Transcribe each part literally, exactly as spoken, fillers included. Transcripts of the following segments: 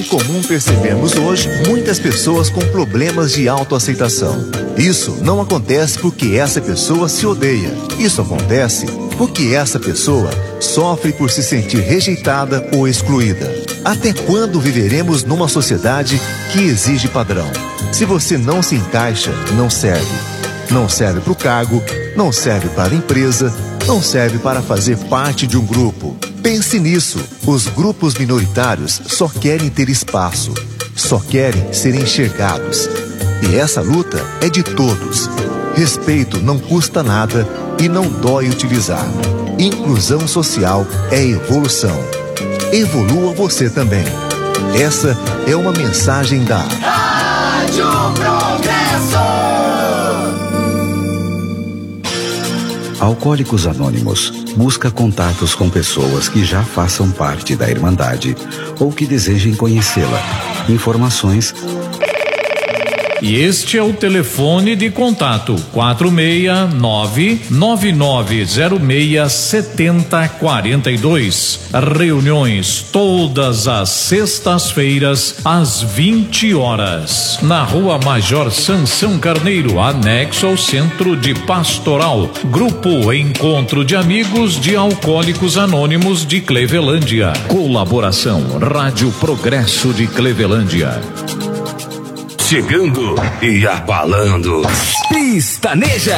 É comum percebermos hoje muitas pessoas com problemas de autoaceitação. Isso não acontece porque essa pessoa se odeia. Isso acontece porque essa pessoa sofre por se sentir rejeitada ou excluída. Até quando viveremos numa sociedade que exige padrão? Se você não se encaixa, não serve. Não serve para o cargo, não serve para a empresa, não serve para fazer parte de um grupo. Pense nisso. Os grupos minoritários só querem ter espaço, só querem ser enxergados. E essa luta é de todos. Respeito não custa nada e não dói utilizar. Inclusão social é evolução. Evolua você também. Essa é uma mensagem da Rádio Progresso. Alcoólicos Anônimos busca contatos com pessoas que já façam parte da Irmandade ou que desejem conhecê-la. Informações. E este é o telefone de contato: quatro seis nove, nove nove zero seis, sete zero quatro dois. Reuniões todas as sextas-feiras às vinte horas, na Rua Major Sansão Carneiro, anexo ao Centro de Pastoral. Grupo Encontro de Amigos de Alcoólicos Anônimos de Clevelândia. Colaboração Rádio Progresso de Clevelândia. Chegando e abalando. Pistaneja.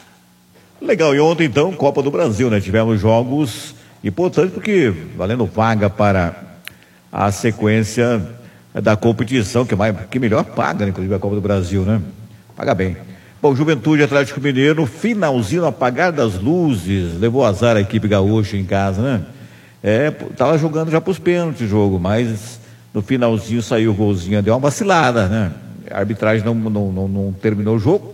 Legal, e ontem então, Copa do Brasil, né? Tivemos jogos importantes porque valendo vaga para a sequência da competição, que, mais, que melhor paga, né? Inclusive a Copa do Brasil, né? Paga bem. Bom, Juventude Atlético Mineiro, no finalzinho, no apagar das luzes, levou azar a equipe gaúcha em casa, né? É, tava jogando já para os pênaltis o jogo, mas no finalzinho saiu o golzinho, deu uma vacilada, né? A arbitragem não, não, não, não terminou o jogo.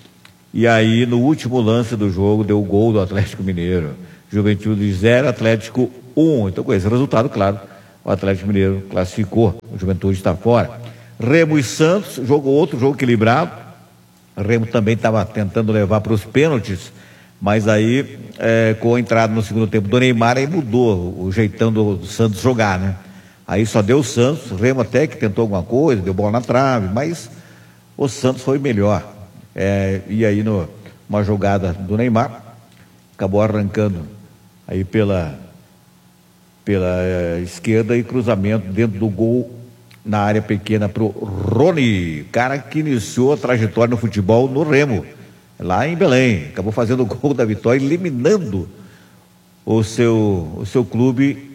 E aí, no último lance do jogo, deu o gol do Atlético Mineiro. Juventude zero, Atlético um. Então, com esse resultado, claro, o Atlético Mineiro classificou. O Juventude está fora. Remo e Santos, jogo outro jogo equilibrado. O Remo também estava tentando levar para os pênaltis, mas aí, é, com a entrada no segundo tempo do Neymar, aí mudou o jeitão do, do Santos jogar, né? Aí só deu o Santos, o Remo até que tentou alguma coisa, deu bola na trave, mas o Santos foi melhor. É, e aí, no, uma jogada do Neymar, acabou arrancando aí pela, pela é, esquerda e cruzamento dentro do gol na área pequena para o Rony, cara que iniciou a trajetória no futebol no Remo, lá em Belém. Acabou fazendo o gol da vitória, eliminando o seu, o seu clube.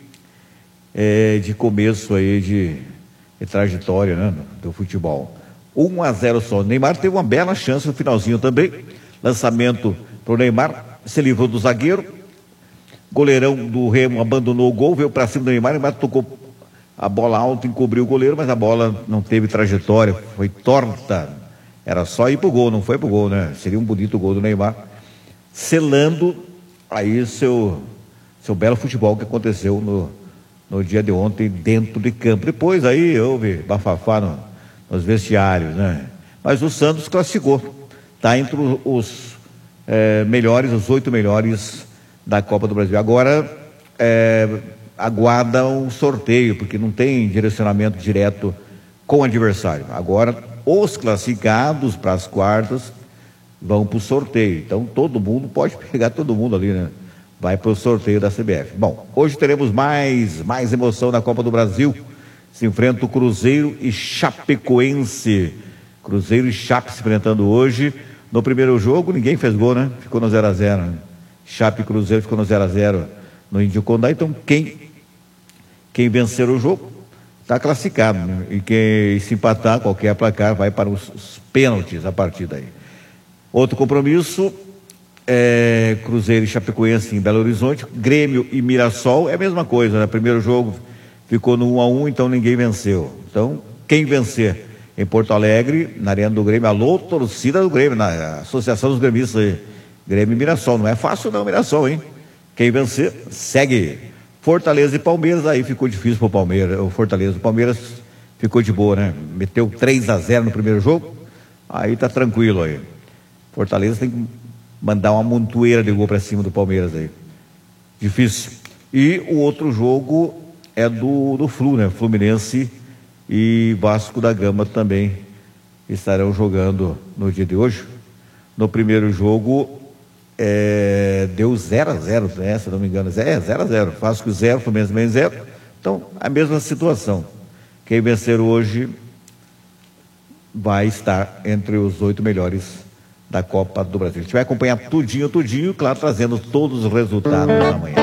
É, de começo aí de, de trajetória, né, do futebol. um a zero só. O Neymar teve uma bela chance no finalzinho também. Lançamento para o Neymar, se livrou do zagueiro. Goleirão do Remo abandonou o gol, veio para cima do Neymar. O Neymar tocou a bola alta, encobriu o goleiro, mas a bola não teve trajetória, foi torta. Era só ir pro gol, não foi pro gol, né? Seria um bonito gol do Neymar, selando aí seu, seu belo futebol que aconteceu no no dia de ontem dentro de campo. Depois aí houve bafafá no, nos vestiários, né? Mas o Santos classificou, está entre os é, melhores, os oito melhores da Copa do Brasil. Agora é, aguarda um sorteio, porque não tem direcionamento direto com o adversário. Agora os classificados para as quartas vão para o sorteio. Então todo mundo pode pegar todo mundo ali, né? Vai para o sorteio da C B F. Bom, hoje teremos mais, mais emoção na Copa do Brasil. Se enfrenta o Cruzeiro e Chapecoense. Cruzeiro e Chape se enfrentando hoje. No primeiro jogo, ninguém fez gol, né? Ficou no zero a zero. Né? Chape e Cruzeiro ficou no zero a zero no Índio Condá. Então, quem, quem vencer o jogo está classificado. Né? E quem se empatar, qualquer placar, vai para os, os pênaltis a partir daí. Outro compromisso. É, Cruzeiro e Chapecoense em Belo Horizonte, Grêmio e Mirassol é a mesma coisa, né? Primeiro jogo ficou no um a um, então ninguém venceu. Então, quem vencer em Porto Alegre, na Arena do Grêmio, alô, torcida do Grêmio, na Associação dos Gremistas aí, Grêmio e Mirassol, não é fácil não, Mirassol, hein? Quem vencer, segue. Fortaleza e Palmeiras, aí ficou difícil pro Palmeiras, o Fortaleza, o Palmeiras ficou de boa, né? Meteu três a zero no primeiro jogo, aí tá tranquilo aí. Fortaleza tem que mandar uma montoeira de gol para cima do Palmeiras aí. Difícil. E o outro jogo é do, do Flu, né? Fluminense e Vasco da Gama também estarão jogando no dia de hoje. No primeiro jogo é, deu zero a zero, né? Se não me engano, é zero a zero, Vasco zero, Fluminense também zero. Então, a mesma situação. Quem vencer hoje vai estar entre os oito melhores da Copa do Brasil. A gente vai acompanhar tudinho, tudinho, claro, trazendo todos os resultados amanhã.